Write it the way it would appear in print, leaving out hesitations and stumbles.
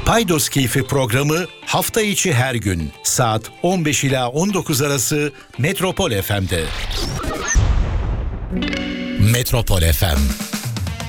Paydos Keyfi programı hafta içi her gün saat 15 ila 19 arası Metropol FM'de. Metropol FM.